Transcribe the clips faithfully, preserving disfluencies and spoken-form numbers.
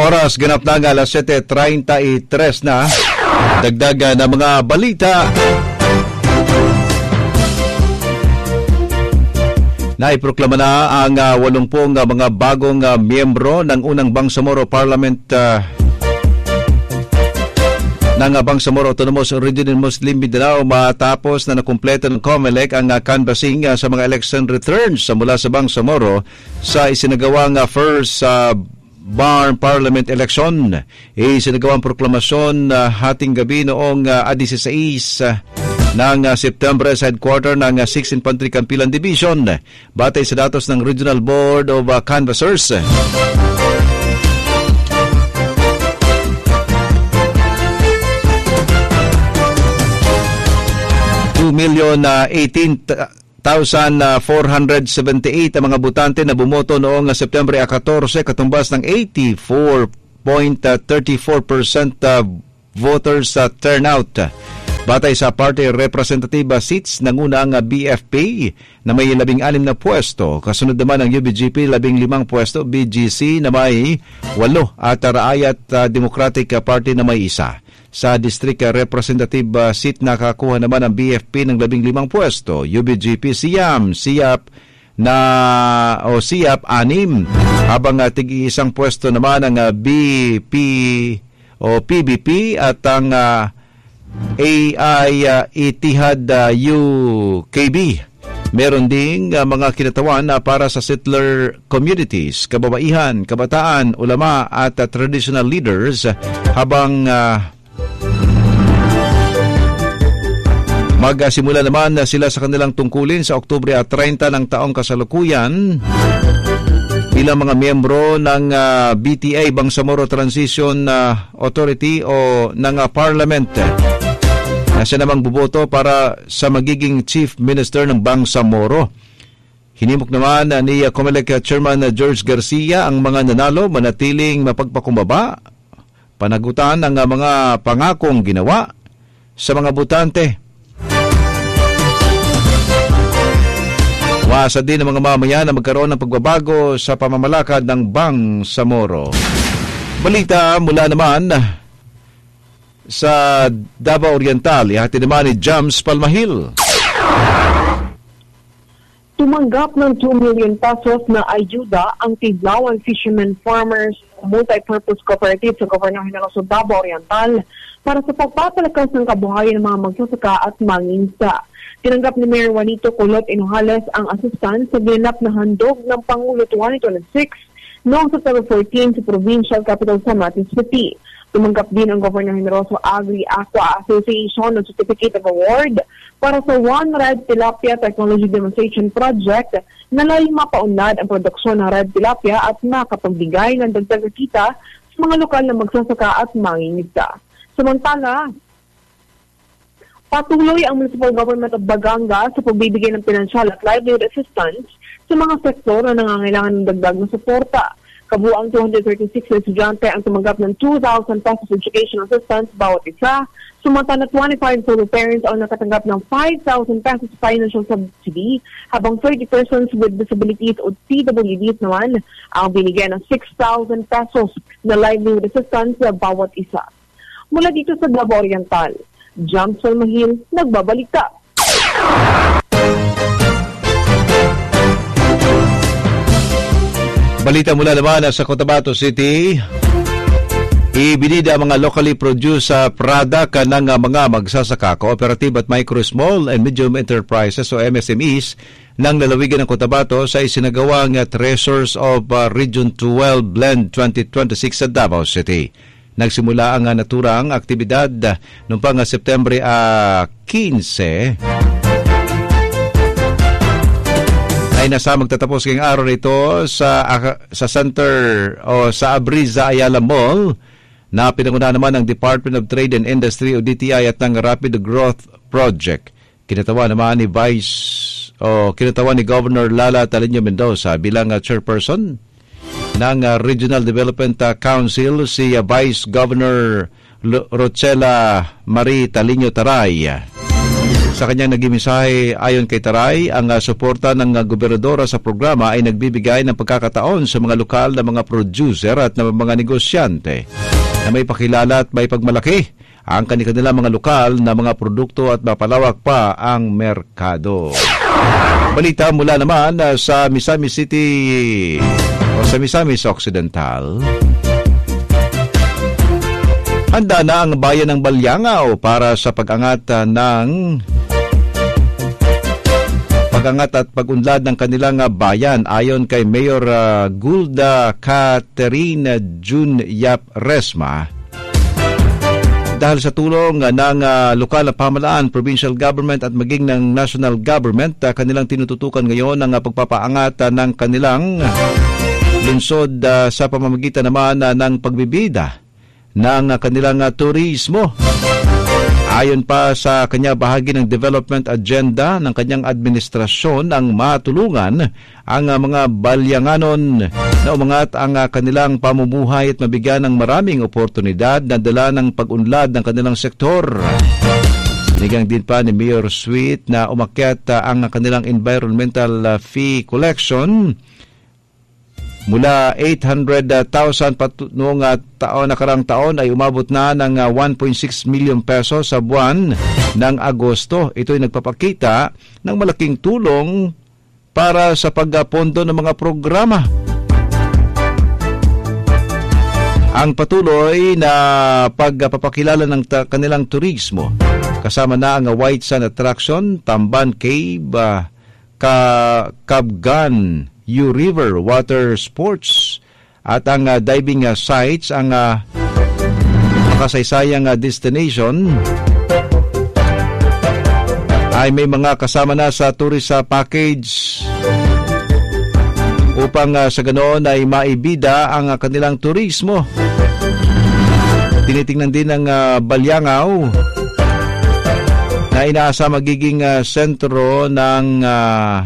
oras, ganap na nga alas siyete treinta y tres na. Dagdagan na mga balita. Naiproklama na ang uh, walumpung uh, mga bagong uh, miyembro ng unang Bangsamoro Parliament uh, ng uh, Bangsamoro Autonomous Region Muslim Mindanao matapos na nakumpleto ng COMELEC ang uh, canvassing uh, sa mga election returns uh, mula sa Bangsamoro sa isinagawang uh, first uh, Barn Parliament Election. Isinagawang proklamasyon uh, hating gabi noong uh, sixteen uh, ng uh, September sa headquarter ng uh, sixth Infantry Campilan Division batay sa datos ng Regional Board of uh, Canvassers. two million eighteen thousand four hundred seventy-eight ang mga botante na bumoto noong September fourteen, katumbas ng eighty-four point three four percent uh, voters uh, turnout. Batay sa party representative seats ng unang B F P na may labing anim na pwesto, kasunod naman ang U B G P labing limang pwesto, B G C na may walo at Raayat uh, Democratic Party na may isa. Sa district representative uh, seat nakakuha naman ang B F P ng labing limang pwesto, U B G P siyam, S I A P na o S I A P anim, habang uh, tig-iisang pwesto naman ang uh, B P o P B P at ang uh, A I uh, Itihad uh, U K B. Meron ding uh, mga kinatawan uh, para sa settler communities, kababaihan, kabataan, ulama at uh, traditional leaders, uh, habang uh, magsimula naman uh, sila sa kanilang tungkulin sa Oktubre thirty ng taong kasalukuyan bilang mga miyembro ng uh, B T A, Bangsamoro Transition uh, Authority o ng uh, Parliament. Na siya namang buboto para sa magiging Chief Minister ng Bangsamoro. Hinimok naman uh, ni uh, COMELEC uh, Chairman uh, George Garcia ang mga nanalo manatiling mapagpakumbaba, panagutan ang uh, mga pangakong ginawa sa mga botante. Wasa din ng mga mamayan na magkaroon ng pagbabago sa pamamalakad ng Bangsamoro. Balita mula naman sa Davao Oriental, ihati naman ni Jams Palmahil. Tumanggap ng two million pesos na ayuda ang Tidlawan Fishermen Farmers Multipurpose Cooperative sa Gobyerno Generoso Davao Oriental para sa pagpapalakas ng kabuhayan ng mga magsasaka at mangingisda. Tinanggap ni Mayor Juanito Culot Hinojales ang assistance sa ginanap na handog ng Pangulo twenty twenty-six noong September fourteenth sa Provincial Capital San Martin City. Tumanggap din ang Gobyerno Generoso Agri-Aqua Association ng Certificate of Award para sa One Red Tilapia Technology Demonstration Project na layong mapaunlad ang produksyon ng red tilapia at makapagbigay ng dagdag na kita sa mga lokal na magsasaka at mangingisda. Samantala, patuloy ang Municipal Government of Baganga sa pagbibigay ng pinansyal at livelihood assistance sa mga sektor na nangangailangan ng dagdag na suporta. Kabuang two hundred thirty-six na estudyante ang tumanggap ng two thousand pesos education assistance bawat isa. Sumantala twenty-five solo parents ang nakatanggap ng five thousand pesos financial subsidy, habang thirty persons with disabilities o P W Ds naman ang binigyan ng six thousand pesos na livelihood assistance bawat isa. Mula dito sa Davao Oriental, Jams Palmahil, nagbabalita. Balita mula naman sa Cotabato City. Ibinida ang mga locally produced uh, product ng uh, mga magsasaka, cooperative at micro, small and medium enterprises o M S M Es ng lalawigan ng Cotabato sa isinagawang uh, Treasures of uh, Region twelve Blend twenty twenty-six sa Davao City. Nagsimula ang uh, naturang aktibidad uh, noong pang uh, September uh, fifteen ay nasa magtatapos ngayong araw nito sa uh, sa center o sa Abriza Ayala Mall na pinangunahan naman ng Department of Trade and Industry o D T I at ng Rapid Growth Project. Kinatawa naman ni Vice o kinatawa ni Governor Lala Talino Mendoza bilang uh, chairperson ng uh, Regional Development uh, Council si uh, Vice Governor L- Rochela Marie Talino Taray. Sa kanyang naging mensahe ayon kay Taray, ang uh, suporta ng uh, gobernadora sa programa ay nagbibigay ng pagkakataon sa mga lokal na mga producer at na mga negosyante na may pakilala at may pagmalaki ang kanilang mga lokal na mga produkto at mapalawak pa ang merkado. Balita mula naman uh, sa Misamis City o sa Misamis Occidental. Handa na ang bayan ng Balyangao para sa pag-angat uh, ng pag-angat at pag-unlad ng kanilang bayan ayon kay Mayor uh, Gulda Catherine Jun Yap Resma. Dahil sa tulong uh, ng uh, lokal na pamahalaan, provincial government at maging ng national government, uh, kanilang tinututukan ngayon ang uh, pagpapaangat uh, ng kanilang lungsod uh, sa pamamagitan naman uh, ng pagbibida ng uh, kanilang uh, turismo. Ayon pa sa kanya bahagi ng development agenda ng kanyang administrasyon ang matulungan ang uh, mga Balyanganon na umangat ang uh, kanilang pamumuhay at mabigyan ng maraming oportunidad na dala ng pag-unlad ng kanilang sektor. Nigang din pa ni Mayor Sweet na umakyat uh, ang kanilang environmental uh, fee collection mula eight hundred thousand pat- noong uh, taon nakarang taon ay umabot na ng uh, one point six million pesos sa buwan ng Agosto. Ito ay nagpapakita ng malaking tulong para sa pagpondo ng mga programa. Ang patuloy na pagpapakilala ng ta- kanilang turismo kasama na ang uh, White Sand Attraction, Tamban Cave, uh, Ka- Kabgan U River Water Sports at ang uh, diving uh, sites ang uh, makasaysayang uh, destination ay may mga kasama na sa tourist uh, package upang uh, sa ganoon ay maibida ang uh, kanilang turismo. Tinitingnan din ng uh, Balyangao na inaasa magiging uh, sentro ng uh,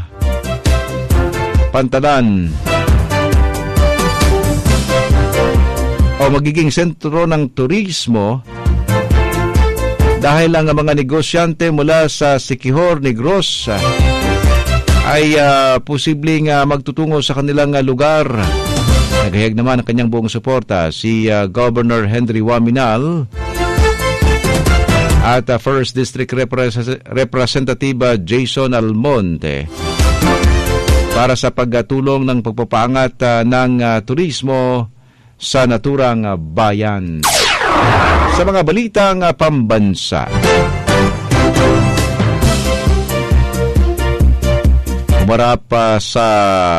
Pantalan o magiging sentro ng turismo dahil ang mga negosyante mula sa Siquijor, Negros ay uh, posibleng uh, magtutungo sa kanilang uh, lugar. Naghayag naman ang kanyang buong suporta si uh, Governor Henry Waminal at uh, First District Repres- Representative uh, Jason Almonte para sa pagtulong ng pagpapaangat uh, ng uh, turismo sa naturang uh, bayan. Sa mga balitang uh, pambansa, umarap uh, sa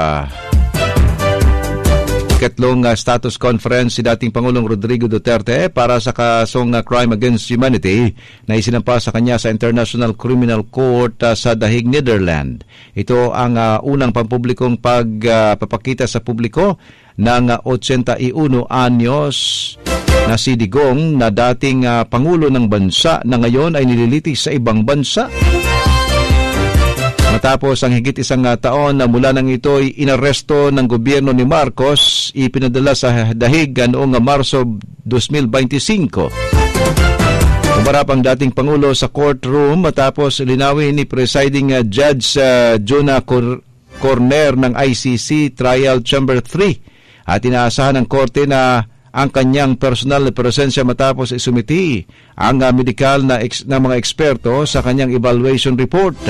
ikatlong uh, status conference si dating Pangulong Rodrigo Duterte para sa kasong uh, crime against humanity na isinampa sa kanya sa International Criminal Court uh, sa The Hague, Netherlands. Ito ang uh, unang pampublikong pagpapakita uh, sa publiko ng uh, eighty-one anyos na si Digong na dating uh, Pangulo ng bansa na ngayon ay nililitis sa ibang bansa. Matapos ang higit isang uh, taon na mula nang ito'y inaresto ng gobyerno ni Marcos, ipinadala sa The Hague noong Marso twenty twenty-five. Umarap ang dating Pangulo sa courtroom matapos linawin ni presiding uh, Judge uh, Jonah Cor- Corner ng I C C Trial Chamber three at inaasahan ng korte na ang kanyang personal na presensya matapos isumiti ang uh, medikal na, ex- na mga eksperto sa kanyang evaluation report.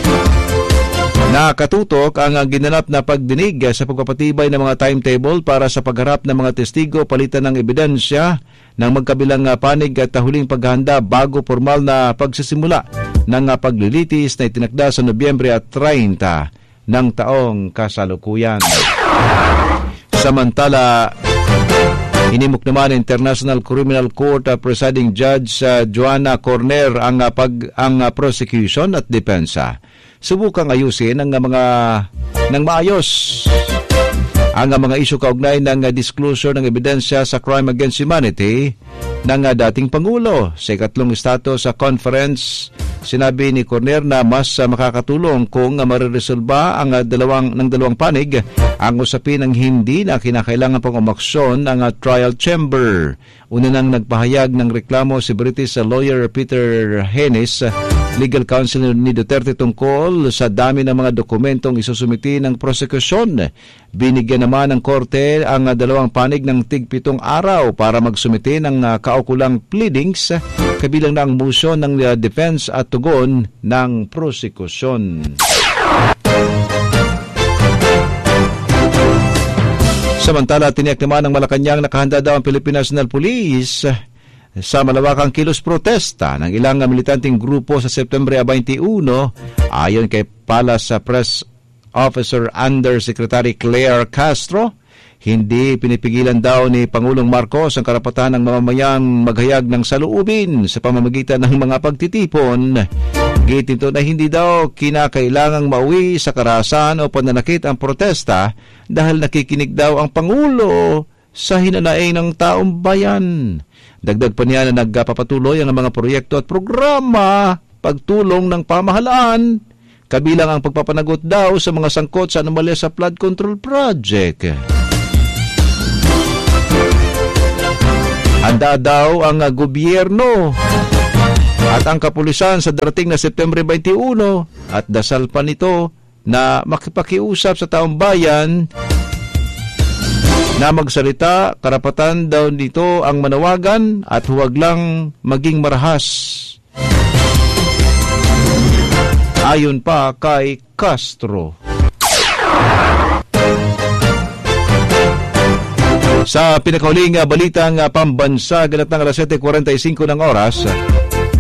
Nakatutok ang ginanap na pagdinig sa pagpapatibay ng mga timetable para sa pagharap ng mga testigo palitan ng ebidensya ng magkabilang panig at huling paghahanda bago formal na pagsisimula ng paglilitis na itinakda sa Nobyembre at thirty ng taong kasalukuyan. Samantala, inimok naman ng International Criminal Court uh, presiding Judge uh, Joanna Corner ang, uh, pag, ang uh, prosecution at depensa. Subukang ayusin ang uh, mga ng maayos ang uh, mga isyu kaugnay ng uh, disclosure ng ebidensya sa crime against humanity ng uh, dating Pangulo. Sa ikatlong status sa conference, sinabi ni Corner na mas uh, makakatulong kung uh, mariresolba ang uh, dalawang, ng dalawang panig ang usapin ng hindi na kinakailangan pang umaksyon ng uh, trial chamber. Una nang nagpahayag ng reklamo si British uh, lawyer Peter Hennis uh, legal counsel ni Duterte tungkol sa dami ng mga dokumentong isusumiti ng prosekusyon. Binigyan naman ng korte ang dalawang panig ng tigpitong araw para magsumiti ng uh, kaukulang pleadings, kabilang na ang motion ng uh, defense at tugon ng prosekusyon. Samantala, tiniyak naman ng Malacanang nakahanda daw ang Philippine National Police sa malawakang kilos protesta ng ilang militanteng grupo sa Setyembre twenty-one, ayon kay Palace Press Officer Undersecretary Claire Castro. Hindi pinipigilan daw ni Pangulong Marcos ang karapatan ng mamamayang maghayag ng saloobin sa pamamagitan ng mga pagtitipon. Git nito na hindi daw kinakailangang mauwi sa karahasan o pananakit ang protesta dahil nakikinig daw ang Pangulo sa hinanaing ng taong bayan. Dagdag pa niya na nagpapatuloy ang mga proyekto at programa pagtulong ng pamahalaan, kabilang ang pagpapanagot daw sa mga sangkot sa anomalya sa flood control project. Handa daw ang gobyerno at ang kapulisan sa darating na Setyembre twenty-one at dasal pa nito na makipakiusap sa taong bayan na magsalita. Karapatan daw dito ang manawagan at huwag lang maging marahas. Ayon pa kay Castro. Sa pinakahuling balitang pambansa, ganap ng alas siyete forty-five ng oras,